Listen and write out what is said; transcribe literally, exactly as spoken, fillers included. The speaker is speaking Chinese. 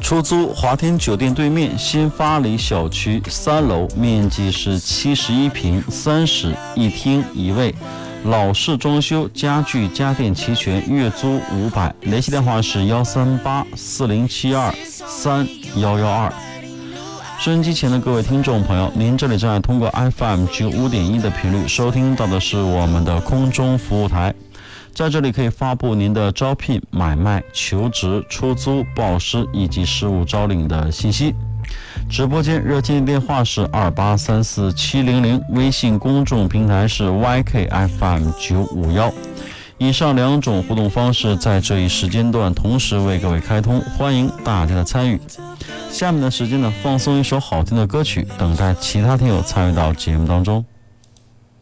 出租华天酒店对面新发里小区三楼，面积是七十一平，三室一厅一卫，老式装修，家具家电齐全，月租五百。联系电话是幺三八四零七二三幺幺二。收音机前的各位听众朋友，您这里正在通过 F M 九五点一的频率收听到的是我们的空中服务台。在这里可以发布您的招聘、买卖、求职、出租、报失以及事务招领的信息。直播间热线电话是二八三四七零零，微信公众平台是 Y K F M 九五一。以上两种互动方式在这一时间段同时为各位开通，欢迎大家的参与。下面的时间呢，放松一首好听的歌曲，等待其他听友参与到节目当中。